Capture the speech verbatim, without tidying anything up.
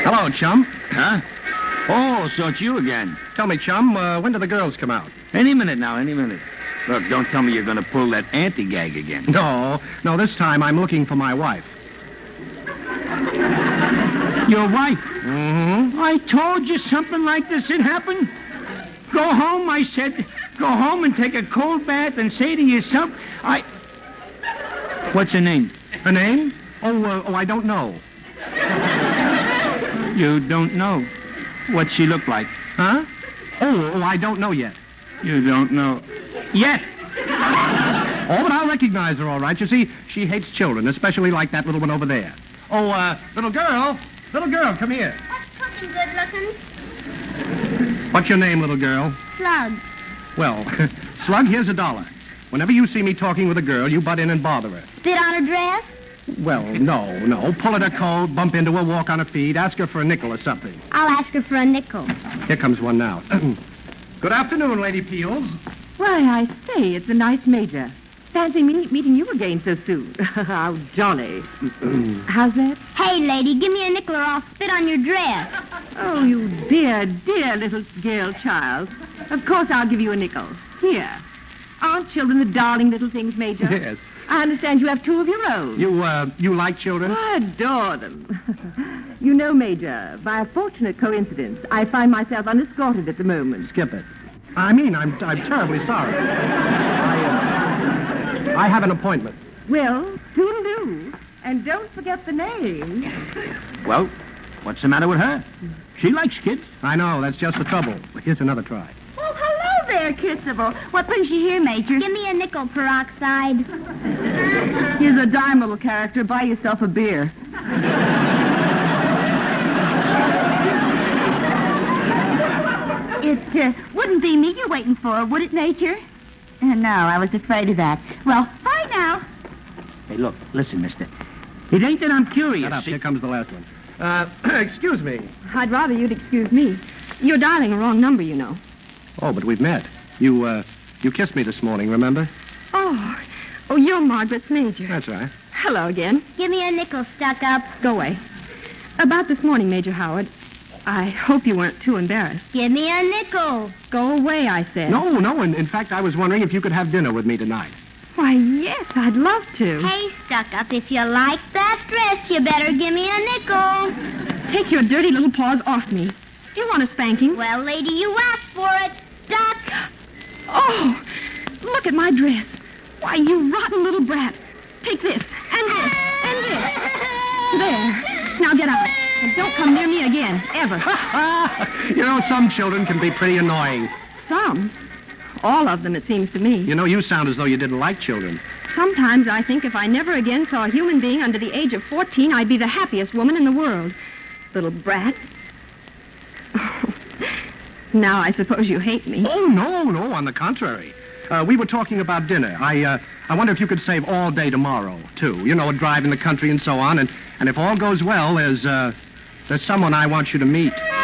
Hello, chum. Huh? Oh, so it's you again. Tell me, chum, uh, when do the girls come out? Any minute now, any minute. Look, don't tell me you're going to pull that anti-gag again. No, no, this time I'm looking for my wife. Your wife? Mm-hmm. I told you something like this would happen. Go home, I said. Go home and take a cold bath and say to yourself, I... What's her name? Her name? Oh, uh, oh, I don't know. You don't know. What's she look like? Huh? Oh, oh, I don't know yet. You don't know. Yet. Oh, but I'll recognize her all right. You see, she hates children, especially like that little one over there. Oh, uh, little girl. Little girl, come here. What's cooking, good looking? What's your name, little girl? Slug. Well, Slug, here's a dollar. Whenever you see me talking with a girl, you butt in and bother her. Spit on her dress? Well, no, no. Pull at her coat, bump into her, walk on her feet, ask her for a nickel or something. I'll ask her for a nickel. Here comes one now. Good afternoon, Lady Peels. Why, I say, it's a nice major. Fancy me meeting you again so soon. How jolly. How's that? Hey, lady, give me a nickel or I'll spit on your dress. Oh, you dear, dear little girl child. Of course I'll give you a nickel. Here. Aren't children the darling little things, Major? Yes. I understand you have two of your own. You, uh, you like children? I adore them. You know, Major, by a fortunate coincidence, I find myself unescorted at the moment. Skip it. I mean, I'm, I'm terribly sorry. I, uh, I have an appointment. Well, toodle-doo. And don't forget the name. Well, what's the matter with her? She likes kids. I know, that's just the trouble. Here's another try. Oh, hello there, Kissable. What brings you here, Major? Give me a nickel, peroxide. Here's a dime, little character. Buy yourself a beer. It uh, wouldn't be me you're waiting for, would it, Major? Uh, no, I was afraid of that. Well, bye now. Hey, look, listen, mister. It ain't that I'm curious. Shut up. See? Here comes the last one. Uh, excuse me. I'd rather you'd excuse me. You're dialing a wrong number, you know. Oh, but we've met. You, uh, you kissed me this morning, remember? Oh, oh, you're Margaret's Major. That's right. Hello again. Give me a nickel, stuck up. Go away. About this morning, Major Howard, I hope you weren't too embarrassed. Give me a nickel. Go away, I said. No, no, in, in fact, I was wondering if you could have dinner with me tonight. Why, yes, I'd love to. Hey, stuck up, if you like that dress, you better give me a nickel. Take your dirty little paws off me. Do you want a spanking? Well, lady, you asked for it. Duck. Oh, look at my dress. Why, you rotten little brat. Take this, and this, and this. There. Now get out. And don't come near me again, ever. You know, some children can be pretty annoying. Some. All of them, it seems to me. You know, you sound as though you didn't like children. Sometimes I think if I never again saw a human being under the age of fourteen, I'd be the happiest woman in the world. Little brat. Now I suppose you hate me. Oh, no, no, on the contrary. Uh, we were talking about dinner. I, uh, I wonder if you could save all day tomorrow, too. You know, a drive in the country and so on. And, and if all goes well, there's, uh, there's someone I want you to meet.